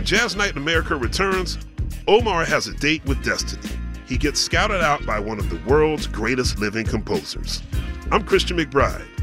When Jazz Night in America returns, Omar has a date with destiny. He gets scouted out by one of the world's greatest living composers. I'm Christian McBride.